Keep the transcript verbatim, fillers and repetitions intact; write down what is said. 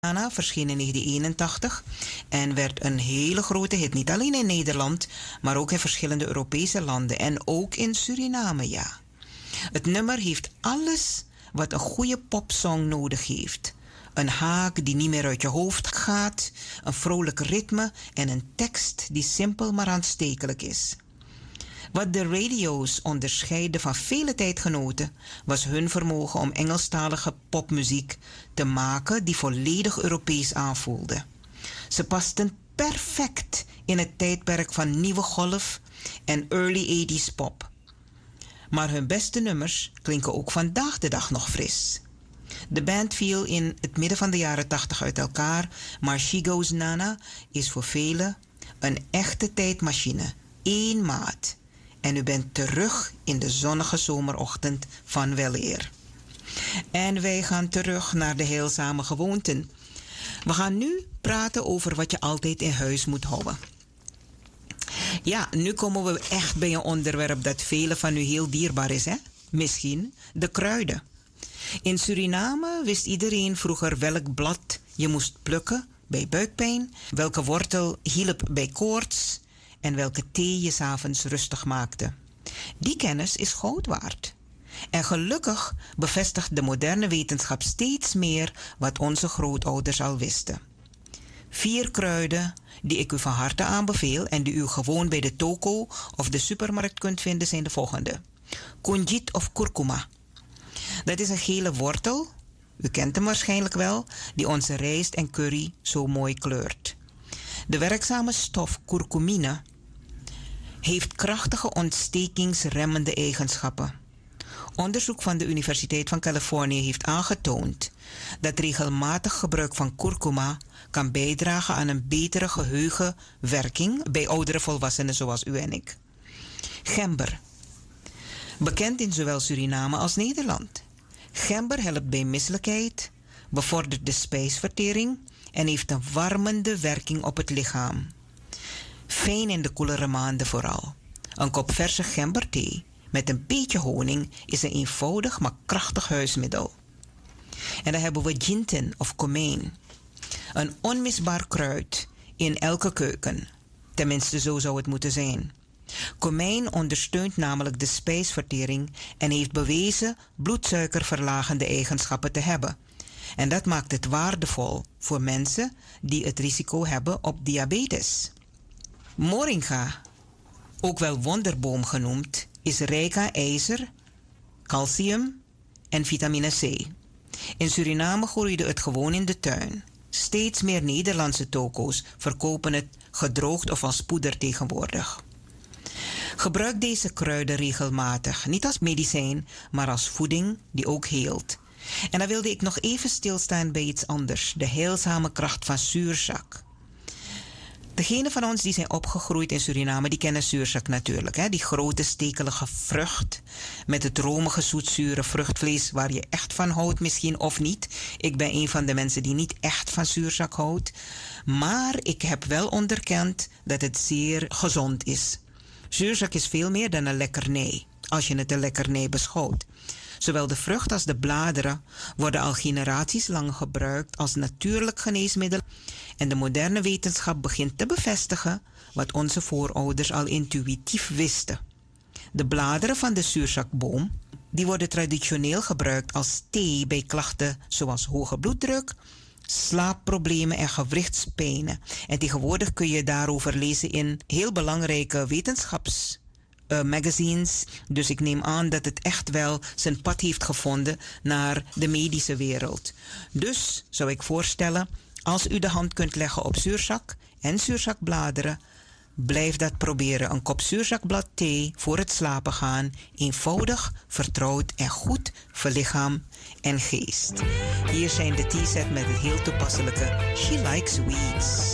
Nana verscheen in negentien eenentachtig en werd een hele grote hit. Niet alleen in Nederland, maar ook in verschillende Europese landen en ook in Suriname, ja. Het nummer heeft alles wat een goede popsong nodig heeft. Een haak die niet meer uit je hoofd gaat, een vrolijk ritme en een tekst die simpel maar aanstekelijk is. Wat de radio's onderscheidde van vele tijdgenoten was hun vermogen om Engelstalige popmuziek te maken die volledig Europees aanvoelde. Ze pasten perfect in het tijdperk van nieuwe golf en early eighties pop. Maar hun beste nummers klinken ook vandaag de dag nog fris. De band viel in het midden van de jaren tachtig uit elkaar, maar She Goes Nana is voor velen een echte tijdmachine. Eén maat. En u bent terug in de zonnige zomerochtend van weleer. En wij gaan terug naar de heilzame gewoonten. We gaan nu praten over wat je altijd in huis moet houden. Ja, nu komen we echt bij een onderwerp dat velen van u heel dierbaar is, hè? Misschien de kruiden. In Suriname wist iedereen vroeger welk blad je moest plukken bij buikpijn, welke wortel hielp bij koorts en welke thee je 's avonds rustig maakte. Die kennis is goud waard. En gelukkig bevestigt de moderne wetenschap steeds meer wat onze grootouders al wisten. Vier kruiden die ik u van harte aanbeveel en die u gewoon bij de toko of de supermarkt kunt vinden zijn de volgende. Kunjit of kurkuma. Dat is een gele wortel, u kent hem waarschijnlijk wel, die onze rijst en curry zo mooi kleurt. De werkzame stof kurkumine heeft krachtige ontstekingsremmende eigenschappen. Onderzoek van de Universiteit van Californië heeft aangetoond dat regelmatig gebruik van kurkuma kan bijdragen aan een betere geheugenwerking bij oudere volwassenen zoals u en ik. Gember. Bekend in zowel Suriname als Nederland. Gember helpt bij misselijkheid, bevordert de spijsvertering en heeft een warmende werking op het lichaam. Fijn in de koelere maanden vooral. Een kop verse gemberthee met een beetje honing is een eenvoudig maar krachtig huismiddel. En dan hebben we ginten of komijn. Een onmisbaar kruid in elke keuken. Tenminste, zo zou het moeten zijn. Komijn ondersteunt namelijk de spijsvertering en heeft bewezen bloedsuikerverlagende eigenschappen te hebben. En dat maakt het waardevol voor mensen die het risico hebben op diabetes. Moringa, ook wel wonderboom genoemd, is rijk aan ijzer, calcium en vitamine C. In Suriname groeide het gewoon in de tuin. Steeds meer Nederlandse toko's verkopen het gedroogd of als poeder tegenwoordig. Gebruik deze kruiden regelmatig, niet als medicijn, maar als voeding die ook heelt. En dan wilde ik nog even stilstaan bij iets anders, de heilzame kracht van zuurzak. Degenen van ons die zijn opgegroeid in Suriname, die kennen zuurzak natuurlijk. Hè? Die grote stekelige vrucht met het romige zoetzure vruchtvlees waar je echt van houdt misschien of niet. Ik ben een van de mensen die niet echt van zuurzak houdt. Maar ik heb wel onderkend dat het zeer gezond is. Zuurzak is veel meer dan een lekkernij, als je het een lekkernij beschouwt. Zowel de vrucht als de bladeren worden al generaties lang gebruikt als natuurlijk geneesmiddel. En de moderne wetenschap begint te bevestigen wat onze voorouders al intuïtief wisten. De bladeren van de zuurzakboom die worden traditioneel gebruikt als thee bij klachten zoals hoge bloeddruk, slaapproblemen en gewrichtspijnen. En tegenwoordig kun je daarover lezen in heel belangrijke wetenschaps Uh, magazines. Dus ik neem aan dat het echt wel zijn pad heeft gevonden naar de medische wereld. Dus zou ik voorstellen, als u de hand kunt leggen op zuurzak en zuurzakbladeren, blijf dat proberen. Een kop zuurzakblad thee voor het slapen gaan. Eenvoudig, vertrouwd en goed voor lichaam en geest. Hier zijn de tea set met het heel toepasselijke She Likes Weeds.